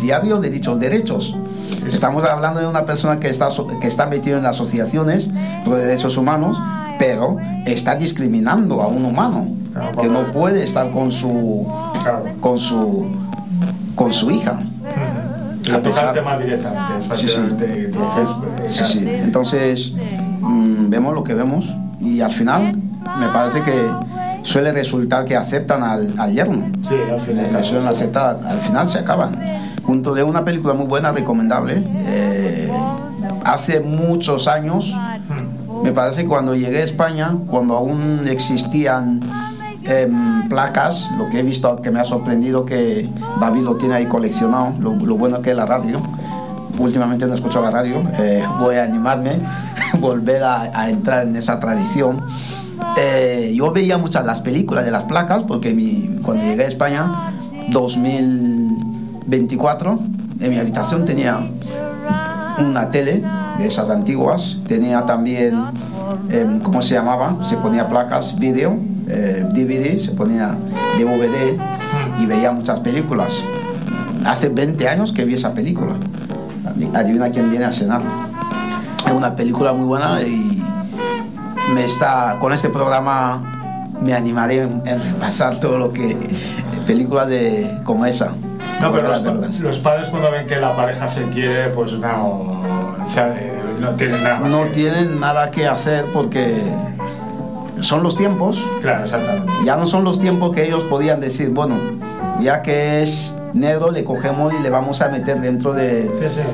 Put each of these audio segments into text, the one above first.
diarios de dichos derechos. Estamos hablando de una persona que está metida en las asociaciones por derechos humanos, pero está discriminando a un humano que no puede estar con su hija. Le toca el tema directamente. Sí. Entonces vemos lo que vemos y al final me parece que suele resultar que aceptan al yerno. Sí, al final. Le suelen aceptar, al final se acaban. Junto de una película muy buena, recomendable. Hace muchos años, me parece, cuando llegué a España, cuando aún existían placas, lo que he visto que me ha sorprendido, que David lo tiene ahí coleccionado, lo bueno que es la radio. Últimamente no escucho la radio, voy a animarme, volver a entrar en esa tradición. Yo veía muchas las películas de las placas, porque cuando llegué a España, 2024, en mi habitación tenía una tele de esas antiguas, tenía también, ¿cómo se llamaba? Se ponía placas, vídeo, DVD, se ponía DVD y veía muchas películas. Hace 20 años que vi esa película. Adivina quién viene a cenar. Es una película muy buena y con este programa me animaré en repasar todo lo que películas como esa. No, pero los padres, cuando ven que la pareja se quiere, pues no tienen nada más. No tienen nada que hacer, porque son los tiempos. Claro, exactamente. Ya no son los tiempos que ellos podían decir, bueno, ya que es negro, le cogemos y le vamos a meter dentro del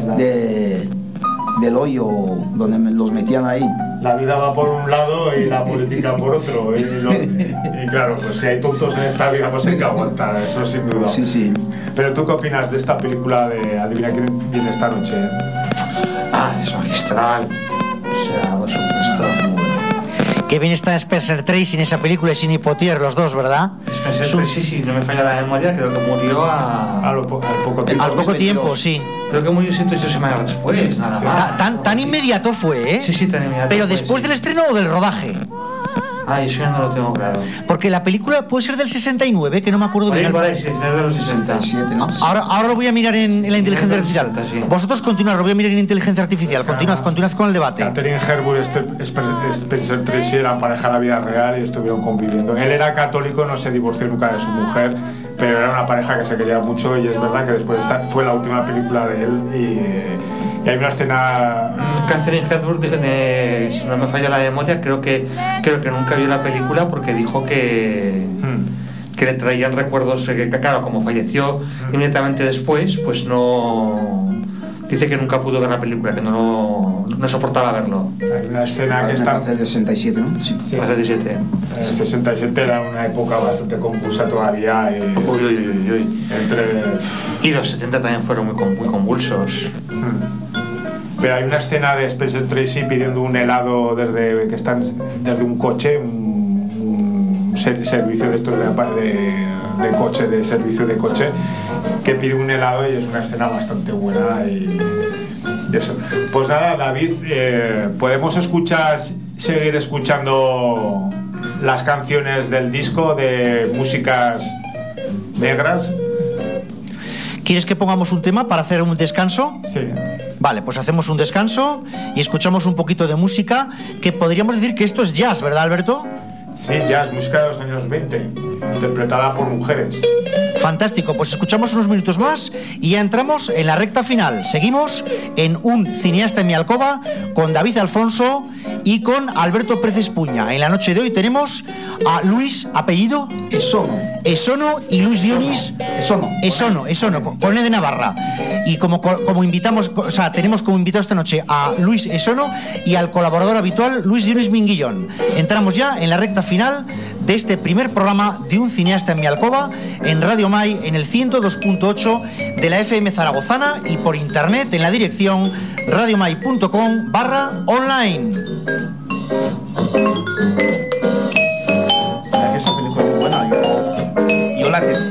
hoyo donde los metían ahí. La vida va por un lado y la política por otro. Y claro, pues si hay tontos en esta vida, pues hay que aguantar, eso sin duda. Sí. Pero ¿tú qué opinas de esta película de Adivina quién viene esta noche? Es magistral. O sea, por supuesto, muy bueno. Qué bien está Spencer Tracy en esa película y Sidney Poitier, los dos, ¿verdad? Spencer Tracy, sí, no me falla la memoria, creo que murió al poco tiempo. Al poco tiempo, sí. Creo que murió 7 o 8 semanas después, nada más. Tan inmediato fue, ¿eh? Sí, tan inmediato. Pero después del estreno o del rodaje. Eso ya no lo tengo claro. Porque la película puede ser del 69, que no me acuerdo bien. Vale, sí, es de los 67, ¿no? Ahora lo voy a mirar en la inteligencia artificial. Sí. Vosotros continuad, lo voy a mirar en inteligencia artificial. Continuad con el debate. Catherine Hepburn y Spencer Tracy eran pareja en la vida real y estuvieron conviviendo. Él era católico, no se divorció nunca de su mujer, pero era una pareja que se quería mucho, y es verdad que después fue la última película de él y hay una escena. Catherine Hepburn, si no me falla la memoria, creo que nunca vio la película porque dijo que le traían recuerdos, que claro, como falleció inmediatamente después, pues no. Dice que nunca pudo ver la película, que no soportaba verlo. Hay una escena que está. Hace 67, ¿no? Sí, 67. El 67 era una época bastante convulsa todavía. Y los 70 también fueron muy convulsos. Pero hay una escena de Spencer Tracy pidiendo un helado desde un coche, un servicio de estos de coche, de servicio de coche, que pide un helado, y es una escena bastante buena y eso. Pues nada, David, podemos seguir escuchando las canciones del disco de músicas negras. ¿Quieres que pongamos un tema para hacer un descanso? Sí. Vale, pues hacemos un descanso y escuchamos un poquito de música, que podríamos decir que esto es jazz, ¿verdad, Alberto? Sí, jazz, música de los años 20, interpretada por mujeres. Fantástico, pues escuchamos unos minutos más y ya entramos en la recta final. Seguimos en Un cineasta en mi alcoba con David Alfonso y con Alberto Pérez Espuña. En la noche de hoy tenemos a Luis, apellido Esono y Luis Dionis Esono, con E de Navarra. Y como invitamos, o sea, tenemos como invitado esta noche a Luis Esono y al colaborador habitual Luis Dionis Minguillón. Entramos ya en la recta final de este primer programa de Un cineasta en mi alcoba en Radio Mai, en el 102.8 de la FM zaragozana, y por internet en la dirección radiomai.com/online. Esa película es muy buena. Yo la tengo.